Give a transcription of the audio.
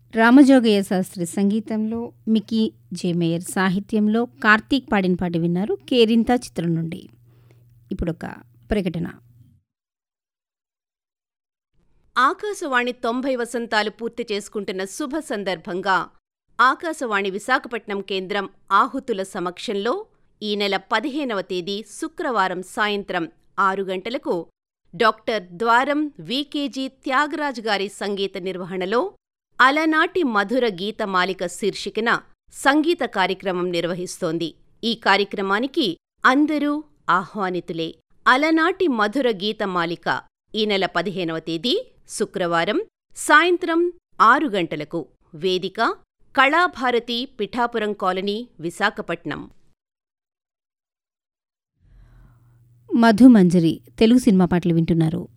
రామజోగయ్య శాస్త్రి సంగీతంలో, Mickey J mayor సాహిత్యంలో కార్తీక్ పాడిన పాట విన్నారు. కేరింత చిత్రం నుండి. ఇప్పుడొక ప్రకటన. ఆకాశవాణి 90 వసంతాలు పూర్తి చేసుకుంటున్న శుభ సందర్భంగా ఆకాశవాణి విశాఖపట్నం కేంద్రం ఆహుతుల సమక్షంలో ఈ నెల 15వ తేదీ శుక్రవారం సాయంత్రం 6 గంటలకు డాక్టర్ ద్వారం వికేజీ త్యాగరాజ్ గారి సంగీత నిర్వహణలో అలనాటి మధుర గీతమాలిక శీర్షికన సంగీత కార్యక్రమం నిర్వహిస్తోంది. ఈ కార్యక్రమానికి అందరూ ఆహ్వానితులే. అలనాటి మధుర గీతమాలిక ఈ నెల 15వ తేదీ శుక్రవారం సాయంత్రం 6 గంటలకు. వేదిక కళాభారతి, పిఠాపురం కాలనీ, విశాఖపట్నం. మధుమంజరి తెలుగు సినిమా పాటలు వింటున్నారు.